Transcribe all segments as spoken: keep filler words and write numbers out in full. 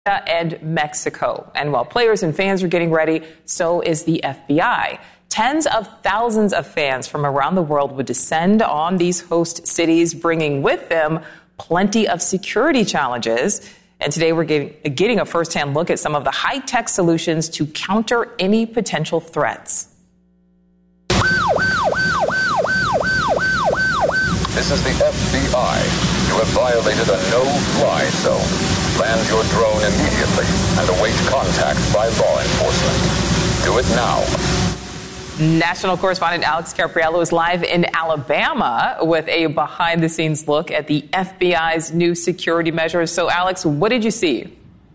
and Mexico. And while players and fans are getting ready, so is the F B I. Tens of thousands of fans from around the world would descend on these host cities, bringing with them plenty of security challenges. And today we're getting, getting a firsthand look at some of the high-tech solutions to counter any potential threats. This is the F B I. You have violated a no-fly zone. Land your drone immediately and await contact by law enforcement. Do it now. National correspondent Alex Capriello is live in Alabama with a behind-the-scenes look at the F B I's new security measures. So, Alex, what did you see?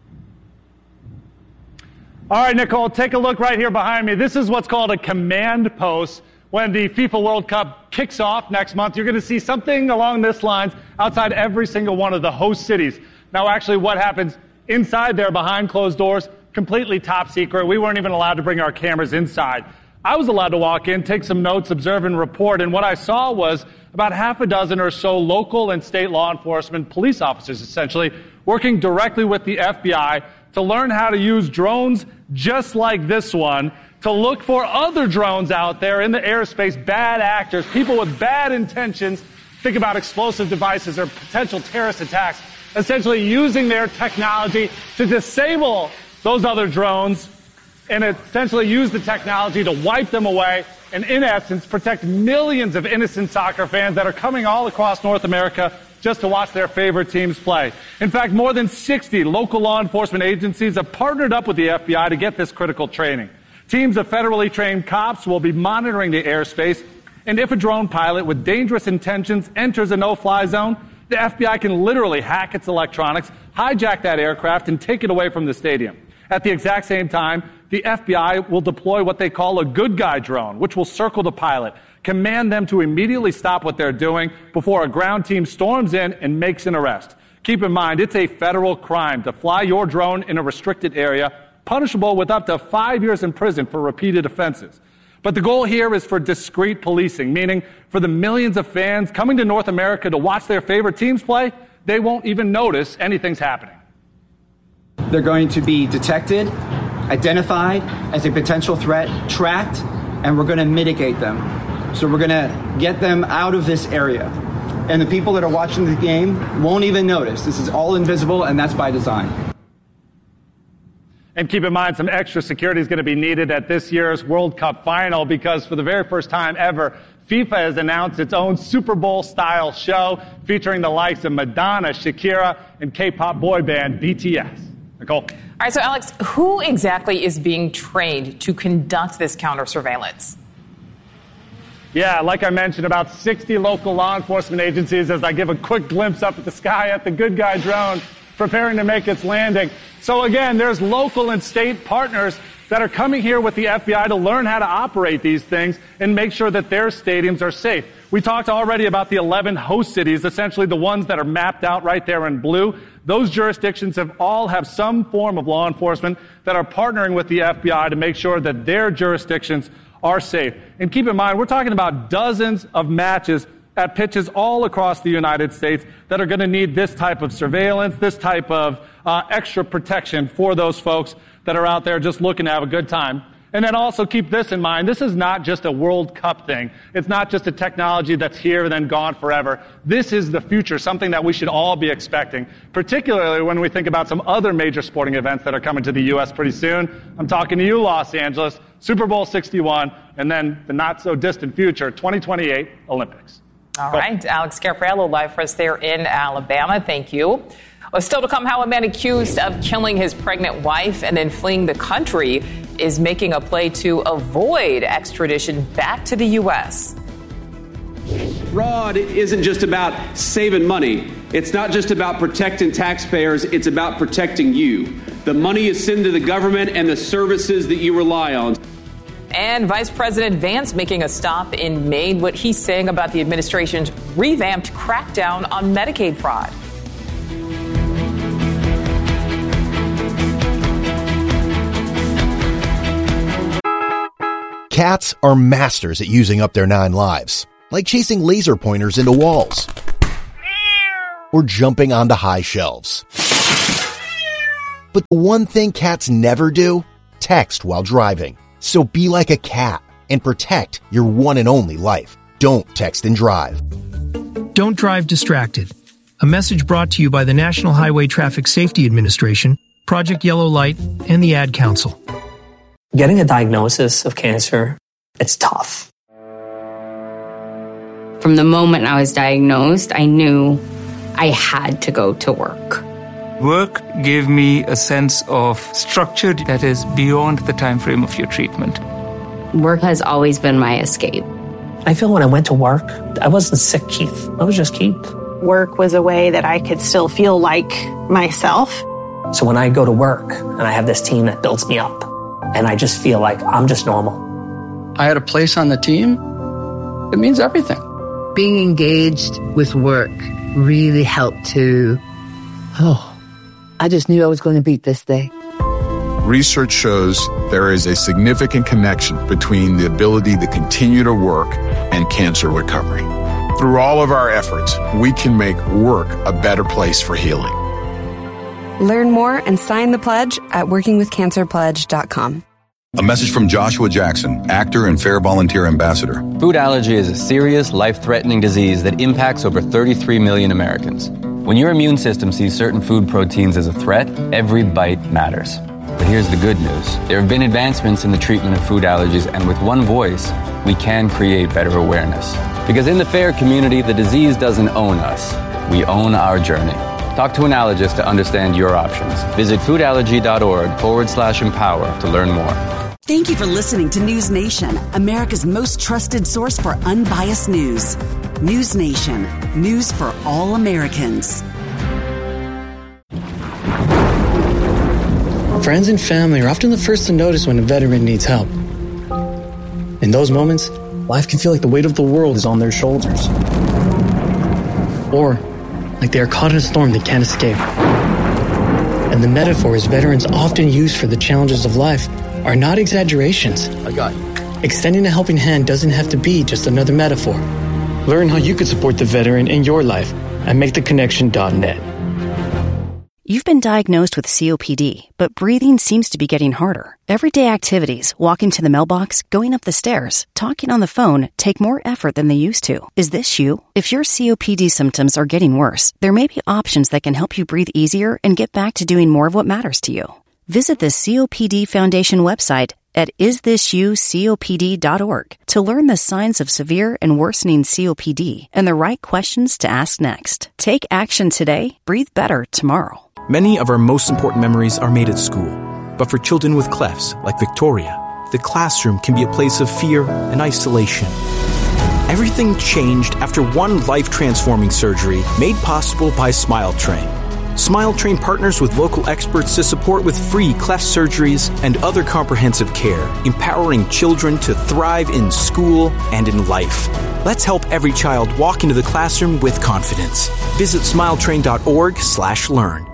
All right, Nicole, take a look right here behind me. This is what's called a command post. When the FIFA World Cup kicks off next month, you're going to see something along this lines outside every single one of the host cities. Now, actually, what happens inside there behind closed doors, completely top secret. We weren't even allowed to bring our cameras inside. I was allowed to walk in, take some notes, observe, and report. And what I saw was about half a dozen or so local and state law enforcement police officers, essentially, working directly with the F B I to learn how to use drones just like this one to look for other drones out there in the airspace, bad actors, people with bad intentions. Think about explosive devices or potential terrorist attacks, essentially using their technology to disable those other drones and essentially use the technology to wipe them away and, in essence, protect millions of innocent soccer fans that are coming all across North America just to watch their favorite teams play. In fact, more than sixty local law enforcement agencies have partnered up with the F B I to get this critical training. Teams of federally trained cops will be monitoring the airspace, and if a drone pilot with dangerous intentions enters a no-fly zone, the F B I can literally hack its electronics, hijack that aircraft, and take it away from the stadium. At the exact same time, the F B I will deploy what they call a good guy drone, which will circle the pilot, command them to immediately stop what they're doing before a ground team storms in and makes an arrest. Keep in mind, it's a federal crime to fly your drone in a restricted area, punishable with up to five years in prison for repeated offenses. But the goal here is for discreet policing, meaning for the millions of fans coming to North America to watch their favorite teams play, they won't even notice anything's happening. They're going to be detected, identified as a potential threat, tracked, and we're going to mitigate them. So we're going to get them out of this area. And the people that are watching the game won't even notice. This is all invisible, and that's by design. And keep in mind, some extra security is going to be needed at this year's World Cup final because for the very first time ever, FIFA has announced its own Super Bowl-style show featuring the likes of Madonna, Shakira, and K-pop boy band B T S. Nicole? All right, so Alex, who exactly is being trained to conduct this counter-surveillance? Yeah, like I mentioned, about sixty local law enforcement agencies as I give a quick glimpse up at the sky at the good guy drone preparing to make its landing. So again, there's local and state partners that are coming here with the F B I to learn how to operate these things and make sure that their stadiums are safe. We talked already about the eleven host cities, essentially the ones that are mapped out right there in blue. Those jurisdictions have all have some form of law enforcement that are partnering with the F B I to make sure that their jurisdictions are safe. And keep in mind, we're talking about dozens of matches at pitches all across the United States that are going to need this type of surveillance, this type of uh, extra protection for those folks that are out there just looking to have a good time. And then also keep this in mind. This is not just a World Cup thing. It's not just a technology that's here and then gone forever. This is the future, something that we should all be expecting, particularly when we think about some other major sporting events that are coming to the U S pretty soon. I'm talking to you, Los Angeles, Super Bowl sixty-one, and then the not-so-distant future, twenty twenty-eight Olympics. All Go. right, Alex Capriello live for us there in Alabama. Thank you. Well, still to come, how a man accused of killing his pregnant wife and then fleeing the country is making a play to avoid extradition back to the U S. Fraud isn't just about saving money. It's not just about protecting taxpayers. It's about protecting you. The money is sent to the government and the services that you rely on. And Vice President Vance making a stop in Maine. What he's saying about the administration's revamped crackdown on Medicaid fraud. Cats are masters at using up their nine lives, like chasing laser pointers into walls or jumping onto high shelves. But the one thing cats never do? Text while driving. So be like a cat and protect your one and only life. Don't text and drive. Don't drive distracted. A message brought to you by the National Highway Traffic Safety Administration, Project Yellow Light, and the Ad Council. Getting a diagnosis of cancer, it's tough. From the moment I was diagnosed, I knew I had to go to work. Work gave me a sense of structure that is beyond the time frame of your treatment. Work has always been my escape. I feel when I went to work, I wasn't sick Keith. I was just Keith. Work was a way that I could still feel like myself. So when I go to work and I have this team that builds me up, and I just feel like I'm just normal. I had a place on the team. It means everything. Being engaged with work really helped to, oh, I just knew I was going to beat this day. Research shows there is a significant connection between the ability to continue to work and cancer recovery. Through all of our efforts, we can make work a better place for healing. Learn more and sign the pledge at working with cancer pledge dot com. A message from Joshua Jackson, actor and Fair Volunteer Ambassador. Food allergy is a serious, life-threatening disease that impacts over thirty-three million Americans. When your immune system sees certain food proteins as a threat, every bite matters. But here's the good news. There have been advancements in the treatment of food allergies, and with one voice, we can create better awareness. Because in the FAIR community, the disease doesn't own us. We own our journey. Talk to an allergist to understand your options. Visit foodallergy.org forward slash empower to learn more. Thank you for listening to News Nation, America's most trusted source for unbiased news. News Nation, news for all Americans. Friends and family are often the first to notice when a veteran needs help. In those moments, life can feel like the weight of the world is on their shoulders. Or like they are caught in a storm they can't escape. And the metaphors veterans often use for the challenges of life are not exaggerations. I got you. Extending a helping hand doesn't have to be just another metaphor. Learn how you could support the veteran in your life at make the connection dot net. You've been diagnosed with C O P D, but breathing seems to be getting harder. Everyday activities, walking to the mailbox, going up the stairs, talking on the phone, take more effort than they used to. Is this you? If your C O P D symptoms are getting worse, there may be options that can help you breathe easier and get back to doing more of what matters to you. Visit the C O P D Foundation website at is this you C O P D dot org to learn the signs of severe and worsening C O P D and the right questions to ask next. Take action today, breathe better tomorrow. Many of our most important memories are made at school. But for children with clefts, like Victoria, the classroom can be a place of fear and isolation. Everything changed after one life-transforming surgery made possible by SmileTrain. SmileTrain partners with local experts to support with free cleft surgeries and other comprehensive care, empowering children to thrive in school and in life. Let's help every child walk into the classroom with confidence. Visit smiletrain dot org slash learn.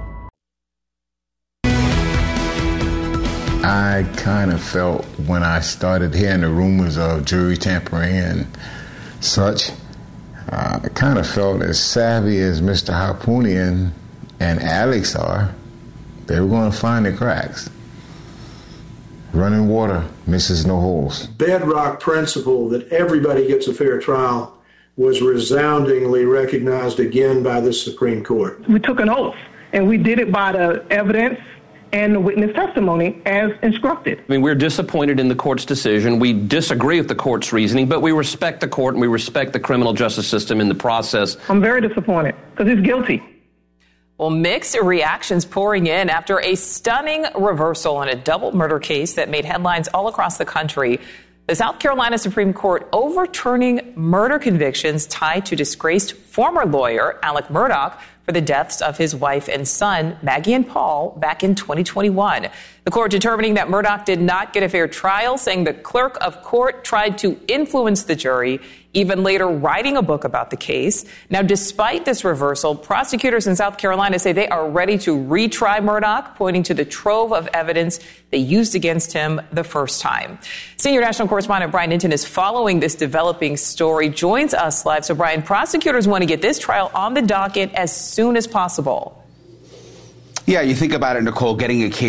I kind of felt when I started hearing the rumors of jury tampering and such, uh, I kind of felt as savvy as Mister Harpoonian and Alex are, they were going to find the cracks. Running water misses no holes. Bedrock principle that everybody gets a fair trial was resoundingly recognized again by the Supreme Court. We took an oath, and we did it by the evidence and the witness testimony as instructed. I mean, we're disappointed in the court's decision. We disagree with the court's reasoning, but we respect the court and we respect the criminal justice system in the process. I'm very disappointed because he's guilty. Well, mixed reactions pouring in after a stunning reversal in a double murder case that made headlines all across the country. The South Carolina Supreme Court overturning murder convictions tied to disgraced former lawyer Alex Murdaugh for the deaths of his wife and son, Maggie and Paul, back in twenty twenty-one. The court determining that Murdaugh did not get a fair trial, saying the clerk of court tried to influence the jury, even later writing a book about the case. Now, despite this reversal, prosecutors in South Carolina say they are ready to retry Murdaugh, pointing to the trove of evidence they used against him the first time. Senior national correspondent Brian Hinton is following this developing story, joins us live. So, Brian, prosecutors want to get this trial on the docket as soon as possible. Yeah, you think about it, Nicole, getting a case